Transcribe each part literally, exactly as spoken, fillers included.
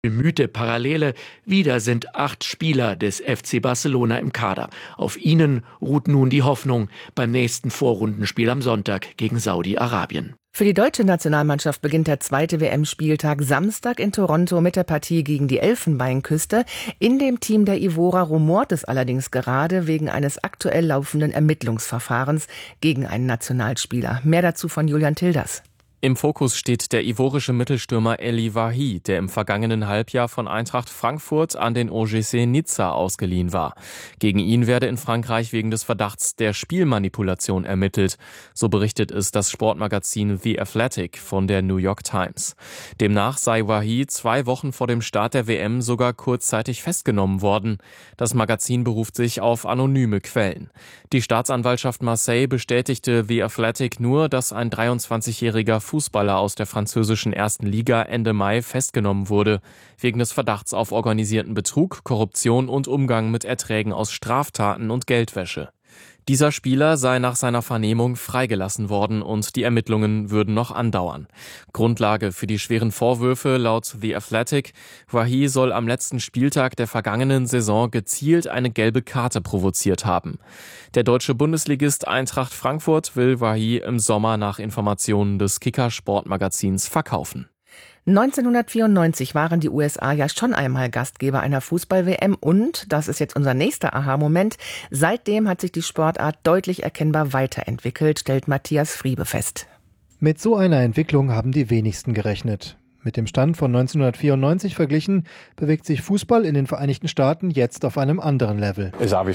Bemühte Parallele. Wieder sind acht Spieler des F C Barcelona im Kader. Auf ihnen ruht nun die Hoffnung beim nächsten Vorrundenspiel am Sonntag gegen Saudi-Arabien. Für die deutsche Nationalmannschaft beginnt der zweite W M-Spieltag Samstag in Toronto mit der Partie gegen die Elfenbeinküste. In dem Team der Ivorer rumort es allerdings gerade wegen eines aktuell laufenden Ermittlungsverfahrens gegen einen Nationalspieler. Mehr dazu von Julian Tilders. Im Fokus steht der ivorische Mittelstürmer Elye Wahi, der im vergangenen Halbjahr von Eintracht Frankfurt an den O G C Nizza ausgeliehen war. Gegen ihn werde in Frankreich wegen des Verdachts der Spielmanipulation ermittelt. So berichtet es das Sportmagazin The Athletic von der New York Times. Demnach sei Wahi zwei Wochen vor dem Start der W M sogar kurzzeitig festgenommen worden. Das Magazin beruft sich auf anonyme Quellen. Die Staatsanwaltschaft Marseille bestätigte The Athletic nur, dass ein dreiundzwanzigjähriger Fußballer aus der französischen ersten Liga Ende Mai festgenommen wurde, wegen des Verdachts auf organisierten Betrug, Korruption und Umgang mit Erträgen aus Straftaten und Geldwäsche. Dieser Spieler sei nach seiner Vernehmung freigelassen worden und die Ermittlungen würden noch andauern. Grundlage für die schweren Vorwürfe laut The Athletic: Wahi soll am letzten Spieltag der vergangenen Saison gezielt eine gelbe Karte provoziert haben. Der deutsche Bundesligist Eintracht Frankfurt will Wahi im Sommer nach Informationen des Kicker-Sportmagazins verkaufen. neunzehnhundertvierundneunzig waren die U S A ja schon einmal Gastgeber einer Fußball-W M und, das ist jetzt unser nächster Aha-Moment, seitdem hat sich die Sportart deutlich erkennbar weiterentwickelt, stellt Matthias Friebe fest. Mit so einer Entwicklung haben die wenigsten gerechnet. Mit dem Stand von neunzehnhundertvierundneunzig verglichen, bewegt sich Fußball in den Vereinigten Staaten jetzt auf einem anderen Level.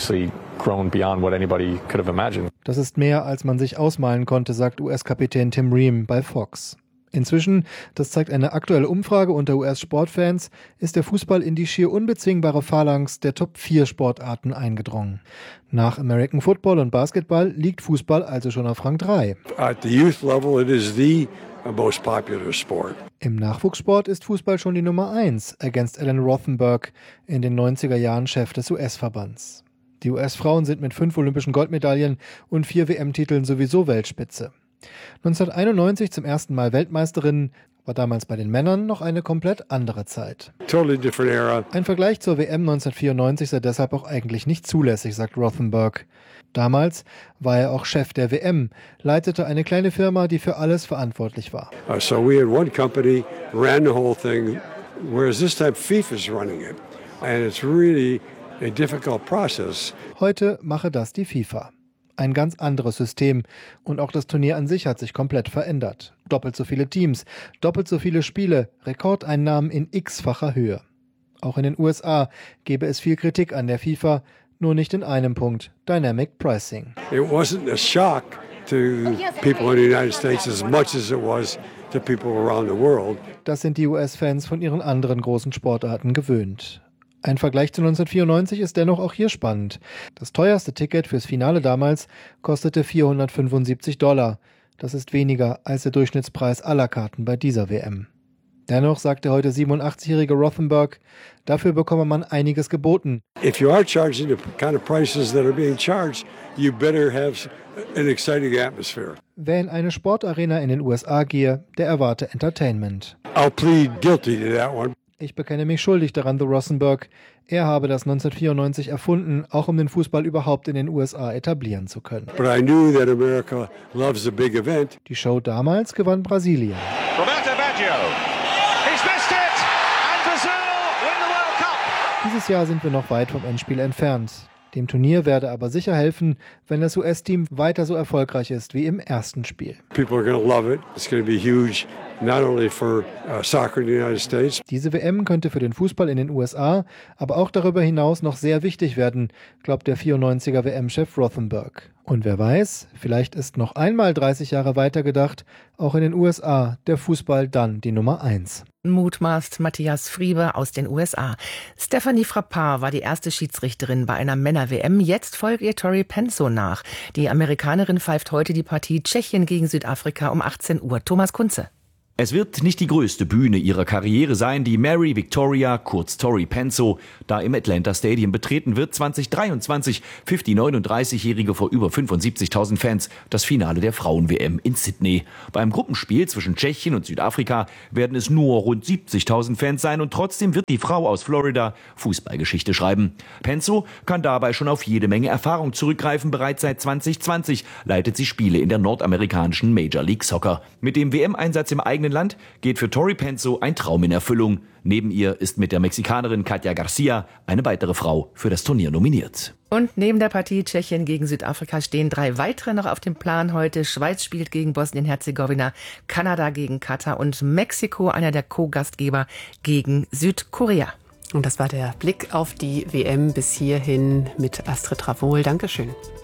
Das ist mehr, als man sich ausmalen konnte, sagt U S-Kapitän Tim Ream bei Fox. Inzwischen, das zeigt eine aktuelle Umfrage unter U S-Sportfans, ist der Fußball in die schier unbezwingbare Phalanx der Top vier Sportarten eingedrungen. Nach American Football und Basketball liegt Fußball also schon auf Rang drei. At the youth level it is the most popular sport. Im Nachwuchssport ist Fußball schon die Nummer eins, ergänzt Alan Rothenberg, in den neunziger Jahren Chef des U S-Verbands. Die U S-Frauen sind mit fünf olympischen Goldmedaillen und vier W M-Titeln sowieso Weltspitze. neunzehnhunderteinundneunzig zum ersten Mal Weltmeisterin, war damals bei den Männern noch eine komplett andere Zeit. Totally different era. Ein Vergleich zur W M neunzehnhundertvierundneunzig sei deshalb auch eigentlich nicht zulässig, sagt Rothenberg. Damals war er auch Chef der W M, leitete eine kleine Firma, die für alles verantwortlich war. Uh, so we had one company, ran the whole thing, whereas this time FIFA's running it. And it's really a difficult process. Heute mache das die FIFA. Ein ganz anderes System und auch das Turnier an sich hat sich komplett verändert. Doppelt so viele Teams, doppelt so viele Spiele, Rekordeinnahmen in x-facher Höhe. Auch in den U S A gäbe es viel Kritik an der FIFA, nur nicht in einem Punkt: Dynamic Pricing. It wasn't a shock to people in the United States as much as it was to people around the world. Das sind die U S-Fans von ihren anderen großen Sportarten gewöhnt. Ein Vergleich zu neunzehnhundertvierundneunzig ist dennoch auch hier spannend. Das teuerste Ticket fürs Finale damals kostete vierhundertfünfundsiebzig Dollar. Das ist weniger als der Durchschnittspreis aller Karten bei dieser W M. Dennoch sagt der heute siebenundachtzigjährige Rothenberg, dafür bekomme man einiges geboten. If you are charging the kind of prices that are being charged, you better have an exciting atmosphere. Wer in eine Sportarena in den U S A gehe, der erwarte Entertainment. I'll plead guilty to that one. Ich bekenne mich schuldig daran, so Rothenberg. Er habe das neunzehnhundertvierundneunzig erfunden, auch um den Fußball überhaupt in den U S A etablieren zu können. But I knew that America loves a big event. Die Show damals gewann Brasilien. Roberto Baggio. He's missed it. And Brazil win the World Cup. Dieses Jahr sind wir noch weit vom Endspiel entfernt. Dem Turnier werde aber sicher helfen, wenn das U S-Team weiter so erfolgreich ist wie im ersten Spiel. People are going to love it. It's going to be huge, not only for uh, soccer in the United States. Diese W M könnte für den Fußball in den U S A, aber auch darüber hinaus noch sehr wichtig werden, glaubt der vierundneunziger W M-Chef Rothenberg. Und wer weiß, vielleicht ist noch einmal dreißig Jahre weitergedacht, auch in den U S A der Fußball dann die Nummer eins. Mutmaßt Matthias Friebe aus den U S A. Stephanie Frappart war die erste Schiedsrichterin bei einer Männer-W M. Jetzt folgt ihr Tori Penso nach. Die Amerikanerin pfeift heute die Partie Tschechien gegen Südafrika um achtzehn Uhr. Thomas Kunze. Es wird nicht die größte Bühne ihrer Karriere sein, die Mary Victoria, kurz Tori Penso, da im Atlanta Stadium betreten wird zwanzig dreiundzwanzig pfiff die neununddreißigjährige vor über fünfundsiebzigtausend Fans das Finale der Frauen-W M in Sydney. Beim Gruppenspiel zwischen Tschechien und Südafrika werden es nur rund siebzigtausend Fans sein und trotzdem wird die Frau aus Florida Fußballgeschichte schreiben. Penso kann dabei schon auf jede Menge Erfahrung zurückgreifen. Bereits seit zwanzig zwanzig leitet sie Spiele in der nordamerikanischen Major League Soccer. Mit dem W M-Einsatz im eigenen Land geht für Tori Penso ein Traum in Erfüllung. Neben ihr ist mit der Mexikanerin Katja Garcia eine weitere Frau für das Turnier nominiert. Und neben der Partie Tschechien gegen Südafrika stehen drei weitere noch auf dem Plan heute. Schweiz spielt gegen Bosnien-Herzegowina, Kanada gegen Katar und Mexiko, einer der Co-Gastgeber, gegen Südkorea. Und das war der Blick auf die W M bis hierhin mit Astrid Ravohl. Dankeschön.